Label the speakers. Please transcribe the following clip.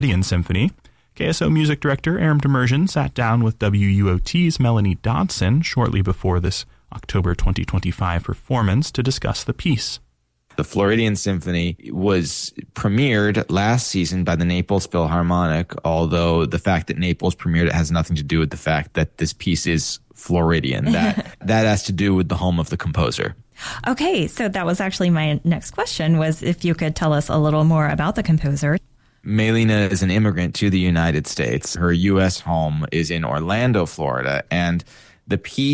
Speaker 1: Floridian Symphony. KSO music director Aram Demersion sat down with WUOT's Melanie Dodson shortly before this October 2025 performance to discuss the piece.
Speaker 2: The Floridian Symphony was premiered last season by the Naples Philharmonic, although the fact that Naples premiered it has nothing to do with the fact that this piece is Floridian. That has to do with the home of the composer.
Speaker 3: Okay, so that was actually my next question, was if you could tell us a little more about the composer.
Speaker 2: Melina is an immigrant to the United States. Her U.S. home is in Orlando, Florida, and the piece